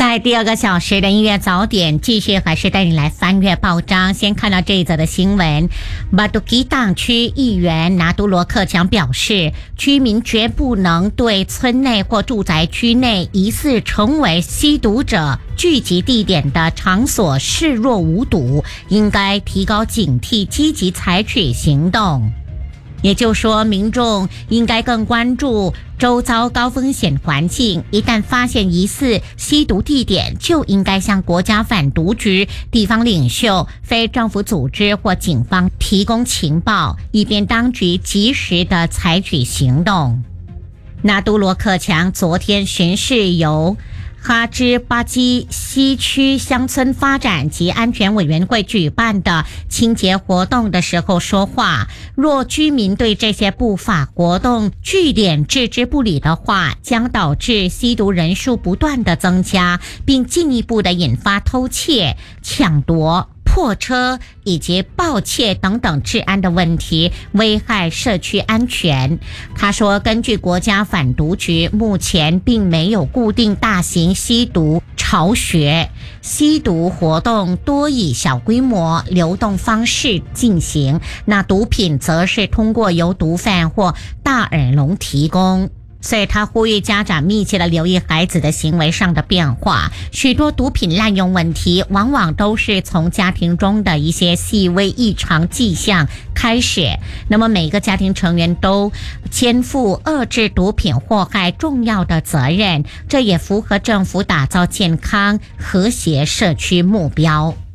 在第二个小时的音乐早点，继续还是带你来翻阅报章。先看到这一则的新闻，马杜基党区议员拿督罗克强表示，居民绝不能对村内或住宅区内疑似成为吸毒者聚集地点的场所视若无睹，应该提高警惕，积极采取行动。也就是说，民众应该更关注周遭高风险环境，一旦发现疑似吸毒地点，就应该向国家反毒局、地方领袖、非政府组织或警方提供情报，以便当局及时地采取行动。纳都罗克强昨天巡视由哈芝巴基西区乡村发展及安全委员会举办的清洁活动的时候说话，若居民对这些不法活动据点置之不理的话，将导致吸毒人数不断的增加，并进一步的引发偷窃、抢夺、破车以及盗窃等等治安的问题，危害社区安全。他说，根据国家反毒局，目前并没有固定大型吸毒巢穴，吸毒活动多以小规模流动方式进行，那毒品则是通过由毒贩或大耳聋提供。所以他呼吁家长密切的留意孩子的行为上的变化，许多毒品滥用问题往往都是从家庭中的一些细微异常迹象开始，那么每个家庭成员都肩负遏制毒品祸害重要的责任，这也符合政府打造健康和谐社区目标。